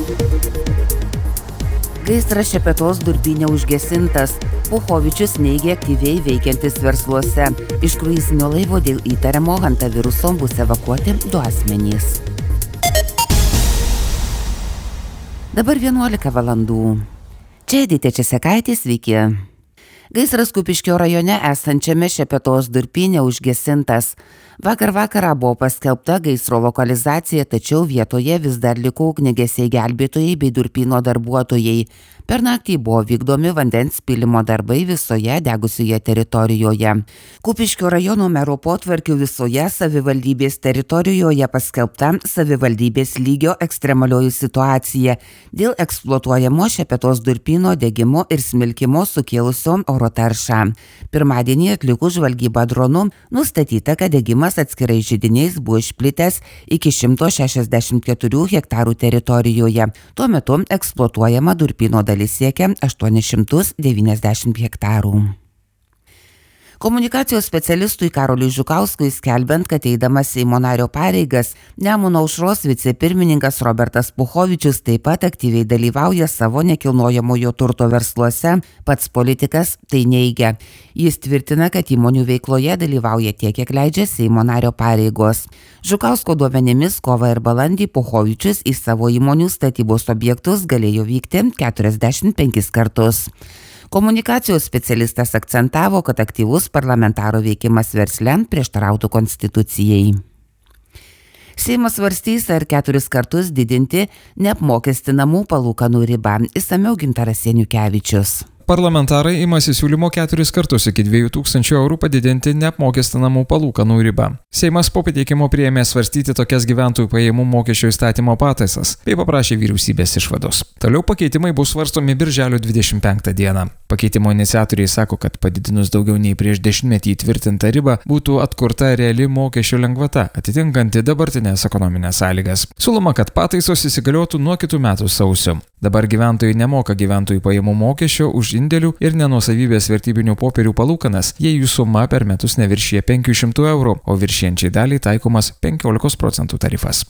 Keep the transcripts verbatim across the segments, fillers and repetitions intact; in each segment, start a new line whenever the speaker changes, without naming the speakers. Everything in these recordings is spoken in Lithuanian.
Gaisras Šepetos durpyne užgesintas. Puchovičius neigia aktyviai veikiantis versluose. Iš kruizinio laivo dėl įtariamo hantaviruso bus evakuoti du asmenys. Dabar vienuolika valandų. Čia Edita Česekaitė, sveiki. Gaisras Kupiškio rajone esančiame Šepetos durpyne užgesintas. Vakar vakarą buvo paskelbta gaisro lokalizacija, tačiau vietoje vis dar liko ugniagesiai gelbėtojai bei durpyno darbuotojai. Per naktį buvo vykdomi vandens pylimo darbai visoje degusioje teritorijoje. Kupiškio rajono mero potvarkių visoje savivaldybės teritorijoje paskelbta savivaldybės lygio ekstremalioji situacija dėl eksploatuojamo Šepetos durpyno degimo ir smilkimo sukėlusio oro taršą. Pirmadienį atlikus žvalgybą dronu nustatyta, kad degimas atskirais židiniais buvo išplitęs iki šimto šešiasdešimt keturių hektarų teritorijoje. Tuo metu eksploatuojama durpyno dalis siekia aštuonis šimtus devyniasdešimt hektarų. Komunikacijos specialistui Karoliui Žukauskui skelbiant, kad eidamas Seimo nario pareigas, Nemuno aušros vicepirmininkas Robertas Puchovičius taip pat aktyviai dalyvauja savo nekilnojamojo turto versluose, pats politikas tai neigia. Jis tvirtina, kad įmonių veikloje dalyvauja tiek, kiek leidžia Seimo nario pareigos. Žukausko duomenimis kovą ir balandį Puchovičius į savo įmonių statybos objektus galėjo vykti keturiasdešimt penkis kartus. Komunikacijos specialistas akcentavo, kad aktyvus parlamentaro veikimas versle prieštarautų konstitucijai. Seimas svarstys, ar keturis kartus didinti neapmokestinamų palūkanų ribą. Išsamiau Gintaras Janiukevičius.
Parlamentarai imasi siūlymo keturis kartus iki dviejų tūkstančių eurų padidinti neapmokestinamų palūkanų ribą. Seimas po pateikimo priėmė svarstyti tokias gyventojų pajamų mokesčio įstatymo pataisas, bei paprašė vyriausybės išvados. Toliau pakeitimai bus svarstomi birželio dvidešimt penktą dieną. Pakeitimo iniciatoriai sako, kad padidinus daugiau nei prieš dešimtmetį įtvirtintą ribą būtų atkurta reali mokesčio lengvata, atitinkanti dabartinės ekonominės sąlygas. Siūloma, kad pataisos įsigaliotų nuo kitų metų sausio. Dabar gyventojai nemoka gyventojų pajamų mokesčio už indėlių ir nenuosavybės vertybinių popierių palūkanas, jei jų suma per metus neviršyje penkių šimtų eurų, o viršijančiai daliai taikomas penkiolikos procentų tarifas.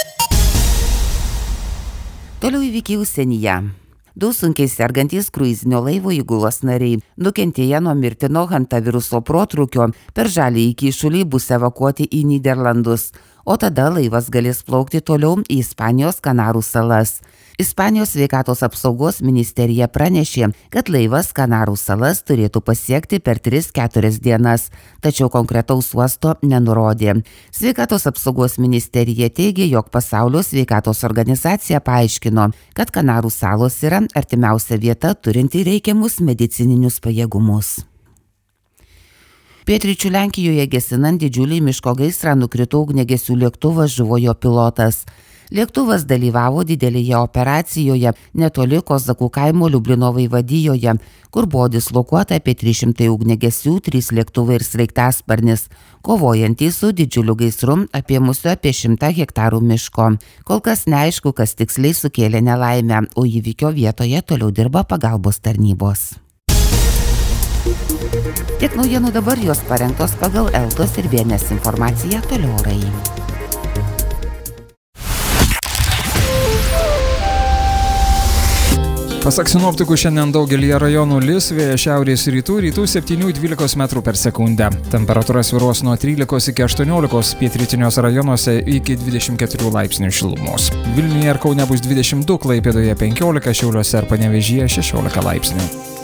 Toliau įvykiai užsienyje. Du sunkiai sergantys kruizinio laivo įgulos nariai, nukentėję nuo mirtino hantaviruso protrūkio, per žaliąjį kyšulį bus evakuoti į Nyderlandus, o tada laivas galės plaukti toliau į Ispanijos Kanarų salas. Ispanijos sveikatos apsaugos ministerija pranešė, kad laivas Kanarų salas turėtų pasiekti per tris keturias dienas, tačiau konkretaus uosto nenurodė. Sveikatos apsaugos ministerija teigė, jog Pasaulio sveikatos organizacija paaiškino, kad Kanarų salos yra artimiausia vieta turinti reikiamus medicininius pajėgumus. Pietryčių Lenkijoje gesinant didžiulį miško gaisrą nukrito ugniagesių lėktuvas, žuvo jo pilotas. Lėktuvas dalyvavo didelėje operacijoje netoli Kozakų kaimo Liublino vaivadijoje, kur buvo dislokuota apie trys šimtai ugniagesių, trys lėktuvai ir sraigtasparnis, kovojantys su didžiuliu gaisru apėmusiu apie šimtą hektarų miško. Kol kas neaišku, kas tiksliai sukėlė nelaimę, o įvykio vietoje toliau dirba pagalbos tarnybos. Tiek naujienų dabar, jos parengtos pagal Eltos ir B N S informaciją, toliau orai.
Pasak sinoptikų, šiandien daugelyje rajonų lis, vėjas šiaurės rytų, rytų septynių dvylikos metrų per sekundę. Temperatūra svyruos nuo trylikos iki aštuoniolikos, pietrytiniuose rajonuose iki dvidešimt keturių laipsnių šilumos. Vilniuje ir Kaune bus dvidešimt du, Klaipėdoje penkiolika, Šiauliuose ir Panevėžyje šešiolika laipsnių.